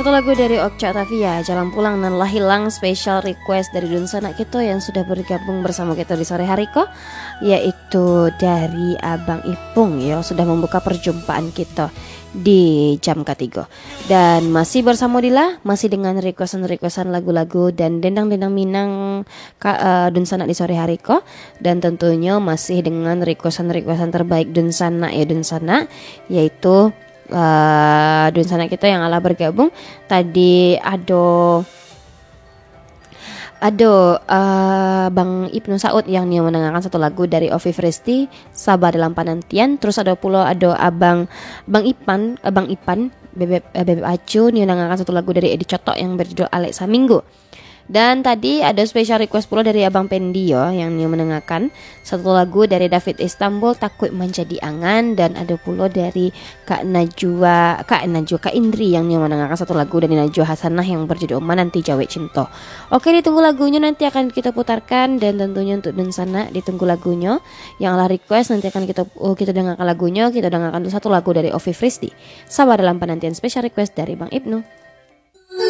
Satu lagu dari Okca Tavia, Jalan Pulang dan Lah Hilang, special request dari Dunsana kita yang sudah bergabung bersama kita di sore hari kok, yaitu dari Abang Ipung ya, sudah membuka perjumpaan kita di jam ketiga. Dan masih bersama Dila, masih dengan requestan lagu-lagu dan dendang-dendang Minang Dunsana di sore hari kok. Dan tentunya masih dengan requestan terbaik Dunsana ya Dunsana, yaitu Dunsana kita yang ala bergabung tadi ada Bang Ibnu Saud yang dia mendengarkan satu lagu dari Ovi Fresti, Sabar Dalam Penantian. Terus ada Bang Ipan Bebek Acu dia mendengarkan satu lagu dari Edi Cotok yang berjudul Alexa Minggu. Dan tadi ada special request pula dari Abang Pendio yang dia mendengarkan satu lagu dari David Istanbul, Takut Menjadi Angan. Dan ada pula dari Kak Indri yang dia mendengarkan satu lagu dari Najwa Hasanah yang berjudul Menanti Jawa Cinta. Oke, ditunggu lagunya, nanti akan kita putarkan. Dan tentunya untuk Dunsana ditunggu lagunya yang lah request, nanti akan kita dengarkan lagunya. Kita dengarkan satu lagu dari Ovi Fristi, Sabar Dalam Penantian, special request dari Bang Ibnu.